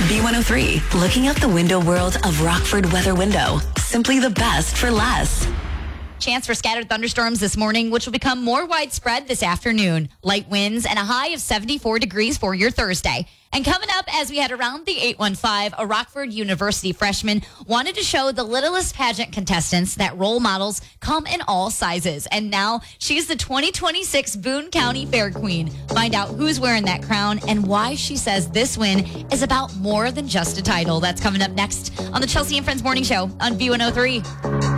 B103, looking out the window world of Rockford Weather Window. Simply the best for less. Chance for scattered thunderstorms this morning, which will become more widespread this afternoon. Light winds and a high of 74 degrees for your Thursday. And coming up as we head around the 815, a Rockford University freshman wanted to show the Littlest Pageant contestants that role models come in all sizes. And now she's the 2026 Boone County Fair Queen. Find out who's wearing that crown and why she says this win is about more than just a title. That's coming up next on the Chelsea and Friends Morning Show on B103.